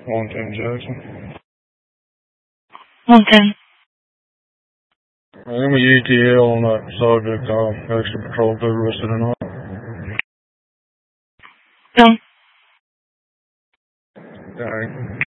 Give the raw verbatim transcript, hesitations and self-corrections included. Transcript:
one ten Jackson. one ten. I'm a E T L on that subject. I'll extra patrol if they're listed or not. Done. Alright.